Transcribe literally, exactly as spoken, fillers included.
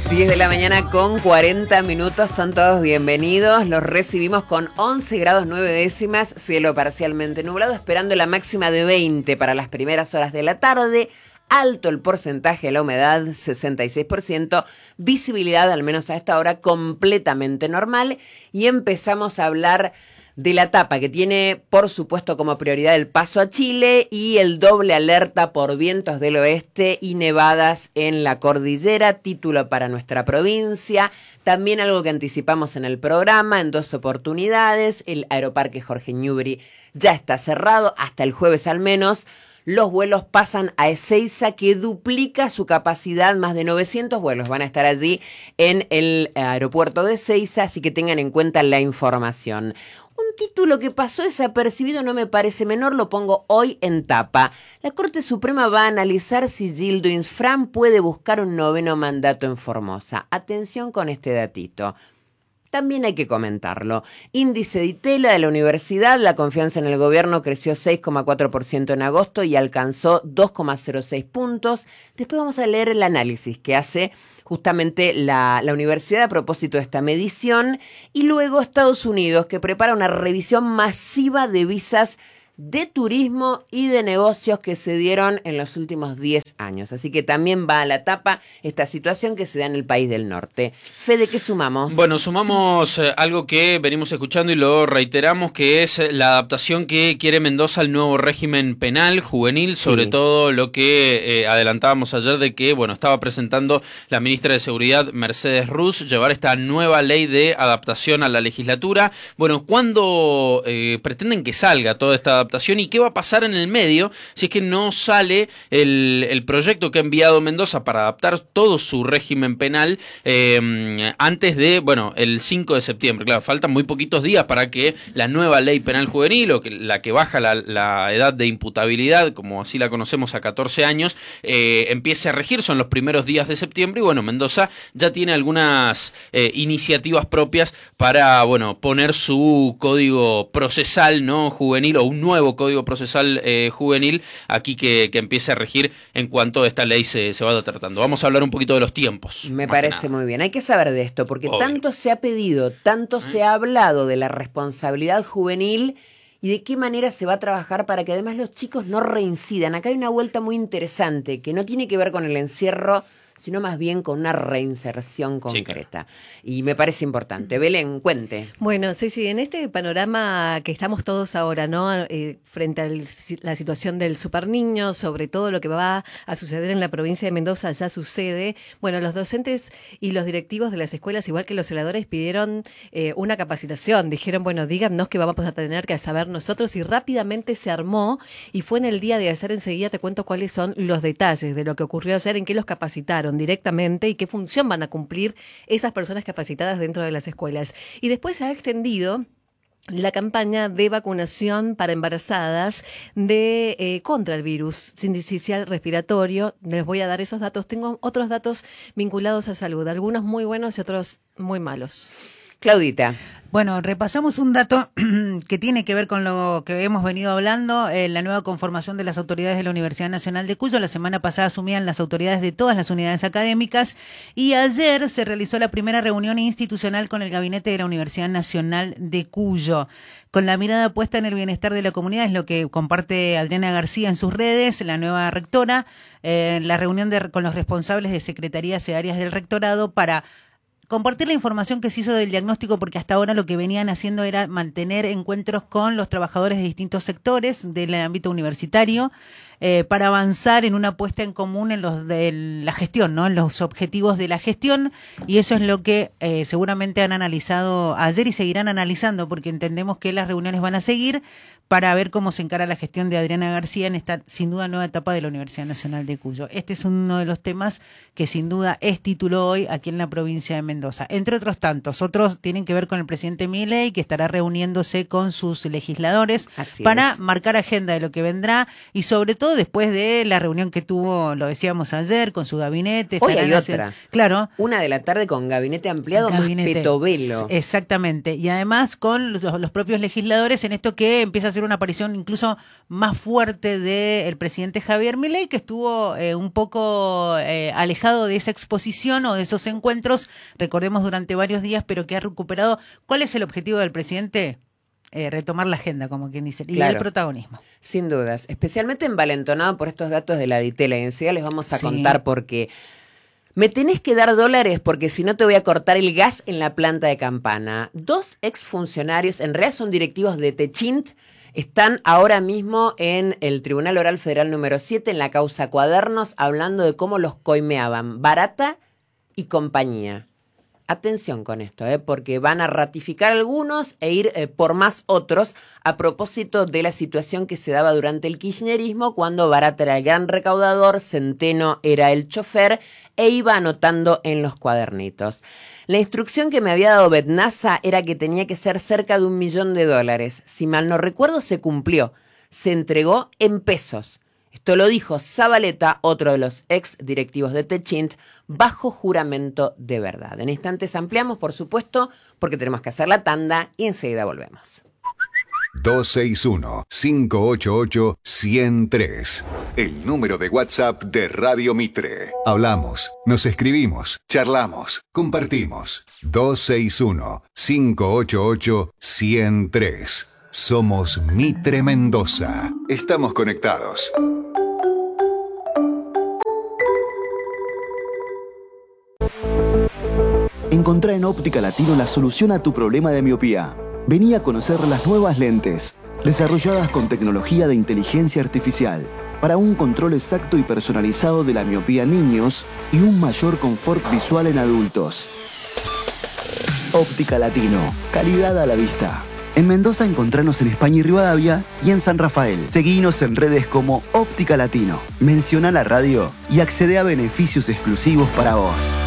diez de la mañana con cuarenta minutos, son todos bienvenidos. Los recibimos con once grados nueve décimas, cielo parcialmente nublado, esperando la máxima de veinte para las primeras horas de la tarde. Alto el porcentaje de la humedad, sesenta y seis por ciento, visibilidad al menos a esta hora completamente normal. Y empezamos a hablar de la etapa que tiene, por supuesto, como prioridad el paso a Chile y el doble alerta por vientos del oeste y nevadas en la cordillera, título para nuestra provincia. También algo que anticipamos en el programa, en dos oportunidades, el Aeroparque Jorge Newbery ya está cerrado, hasta el jueves al menos. Los vuelos pasan a Ezeiza, que duplica su capacidad, más de novecientos vuelos van a estar allí en el aeropuerto de Ezeiza, así que tengan en cuenta la información. Un título que pasó desapercibido no me parece menor, lo pongo hoy en tapa. La Corte Suprema va a analizar si Gildo Insfrán puede buscar un noveno mandato en Formosa. Atención con este datito. También hay que comentarlo. Índice de Itela de la universidad, la confianza en el gobierno creció seis coma cuatro por ciento en agosto y alcanzó dos coma cero seis puntos. Después vamos a leer el análisis que hace justamente la, la universidad a propósito de esta medición. Y luego Estados Unidos, que prepara una revisión masiva de visas de turismo y de negocios que se dieron en los últimos diez años. Así que también va a la tapa esta situación que se da en el país del norte. Fede, ¿qué sumamos? Bueno, sumamos eh, algo que venimos escuchando y lo reiteramos, que es la adaptación que quiere Mendoza al nuevo régimen penal juvenil, sobre sí. todo lo que eh, adelantábamos ayer de que, bueno, estaba presentando la ministra de Seguridad, Mercedes Ruz, llevar esta nueva ley de adaptación a la legislatura. Bueno, ¿cuándo eh, pretenden que salga toda esta adaptación? ¿Y qué va a pasar en el medio si es que no sale el, el proyecto que ha enviado Mendoza para adaptar todo su régimen penal eh, antes de, bueno, el cinco de septiembre? Claro, faltan muy poquitos días para que la nueva ley penal juvenil, o que, la que baja la, la edad de imputabilidad, como así la conocemos, a catorce años, eh, empiece a regir. Son los primeros días de septiembre y, bueno, Mendoza ya tiene algunas eh, iniciativas propias para, bueno, poner su código procesal, ¿no?, juvenil, o un nuevo código procesal eh, juvenil aquí que, que empiece a regir en cuanto esta ley se, se vaya tratando. Vamos a hablar un poquito de los tiempos. Me parece muy bien. Hay que saber de esto porque Obvio. tanto se ha pedido, tanto ¿Eh? se ha hablado de la responsabilidad juvenil y de qué manera se va a trabajar para que además los chicos no reincidan. Acá hay una vuelta muy interesante que no tiene que ver con el encierro, sino más bien con una reinserción concreta. Sí. Y me parece importante. Belén, cuente. Bueno, sí, sí, en este panorama que estamos todos ahora, ¿no? Eh, frente a la situación del superniño, sobre todo lo que va a suceder en la provincia de Mendoza, ya sucede. Bueno, los docentes y los directivos de las escuelas, igual que los celadores, pidieron eh, una capacitación. Dijeron, bueno, díganos qué vamos a tener que saber nosotros, y rápidamente se armó, y fue en el día de ayer. Enseguida te cuento cuáles son los detalles de lo que ocurrió ayer, en qué los capacitaron directamente y qué función van a cumplir esas personas capacitadas dentro de las escuelas. Y después se ha extendido la campaña de vacunación para embarazadas de eh, contra el virus sincicial respiratorio. Les voy a dar esos datos. Tengo otros datos vinculados a salud, algunos muy buenos y otros muy malos. Claudita. Bueno, repasamos un dato que tiene que ver con lo que hemos venido hablando, eh, la nueva conformación de las autoridades de la Universidad Nacional de Cuyo. La semana pasada asumían las autoridades de todas las unidades académicas y ayer se realizó la primera reunión institucional con el gabinete de la Universidad Nacional de Cuyo. Con la mirada puesta en el bienestar de la comunidad, es lo que comparte Adriana García en sus redes, la nueva rectora, eh, la reunión de, con los responsables de secretarías y áreas del rectorado para compartir la información que se hizo del diagnóstico, porque hasta ahora lo que venían haciendo era mantener encuentros con los trabajadores de distintos sectores del ámbito universitario eh, para avanzar en una puesta en común en los de la gestión, ¿no? En los objetivos de la gestión, y eso es lo que eh, seguramente han analizado ayer y seguirán analizando, porque entendemos que las reuniones van a seguir para ver cómo se encara la gestión de Adriana García en esta, sin duda, nueva etapa de la Universidad Nacional de Cuyo. Este es uno de los temas que sin duda es título hoy aquí en la provincia de Mendoza. Entre otros tantos, otros tienen que ver con el presidente Milei, que estará reuniéndose con sus legisladores Así para es. marcar agenda de lo que vendrá, y sobre todo después de la reunión que tuvo, lo decíamos ayer, con su gabinete. Hoy hay otra. Claro. Una de la tarde con gabinete ampliado gabinete, más Petovelo. Exactamente. Y además con los, los propios legisladores en esto que empieza a ser una aparición incluso más fuerte del presidente Javier Milei, que estuvo eh, un poco eh, alejado de esa exposición o de esos encuentros, recordemos, durante varios días, pero que ha recuperado. ¿Cuál es el objetivo del presidente? Eh, retomar la agenda, como quien dice, y claro, el protagonismo. Sin dudas, especialmente envalentonado por estos datos de la Ditela, y enseguida les vamos a sí. contar por qué. Me tenés que dar dólares porque si no te voy a cortar el gas en la planta de Campana. Dos exfuncionarios, en realidad son directivos de Techint, están ahora mismo en el Tribunal Oral Federal número siete, en la causa Cuadernos, hablando de cómo los coimeaban Barata y compañía. Atención con esto, ¿eh? Porque van a ratificar algunos e ir eh, por más otros a propósito de la situación que se daba durante el kirchnerismo, cuando Barata era el gran recaudador, Centeno era el chofer e iba anotando en los cuadernitos. La instrucción que me había dado Betnasa era que tenía que ser cerca de un millón de dólares. Si mal no recuerdo, se cumplió. Se entregó en pesos. Esto lo dijo Zabaleta, otro de los ex directivos de Techint, bajo juramento de verdad. En instantes ampliamos, por supuesto, porque tenemos que hacer la tanda y enseguida volvemos. dos seis uno, cinco ocho ocho, uno cero tres. El número de WhatsApp de Radio Mitre. Hablamos, nos escribimos, charlamos, compartimos. dos seis uno, cinco ocho ocho, uno cero tres. Somos Mitre Mendoza. Estamos conectados. Encontrá en Óptica Latino la solución a tu problema de miopía. Vení a conocer las nuevas lentes, desarrolladas con tecnología de inteligencia artificial, para un control exacto y personalizado de la miopía en niños y un mayor confort visual en adultos. Óptica Latino, calidad a la vista. En Mendoza encontranos en España y Rivadavia y en San Rafael. Seguinos en redes como Óptica Latino. Menciona la radio y accede a beneficios exclusivos para vos.